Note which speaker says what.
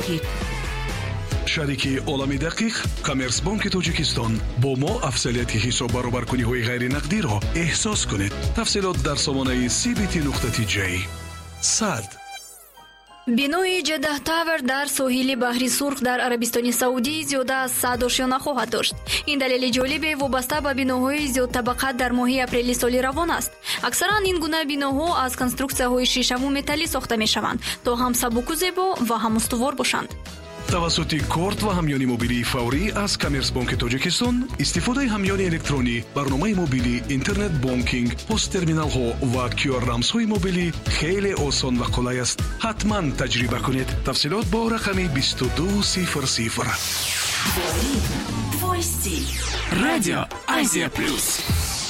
Speaker 1: تحقیق.
Speaker 2: شریکی عالمی دقیق کامرس بانک تاجیکستان با ما افضلیت حساب برابرکنی‌های غیر نقدی را احساس کنید. تفصیلات در سامانه cbt.j. صد
Speaker 3: бинои Jeddah Tower дар соҳили баҳри Сурх дар Арабистони Саудӣ зиёда аз 100 ошёна хоҳад дошт. Ин далели ҷолибе вобаста ба биноҳои зиёдтабақат дар моҳи апрели соли равон аст. Аксаран ин гуна биноҳо аз конструксияҳои шишаву металлӣ сохта мешаванд, то ҳам сабуку зебо ва ҳам устувор бошанд.
Speaker 2: тавассути корт ва ҳамёни мобилии фаврӣ аз Коммерсбанки Тоҷикистон, истифодаи ҳамёни электронӣ, барномаи мобилӣ, интернет бонкинг, посттерминалҳо ва QR-рамзҳои мобилӣ хеле осон ва қулай аст. ҳатман таҷриба кунед. тафсилот бо рақами 2200.
Speaker 1: Радио Азия Плюс.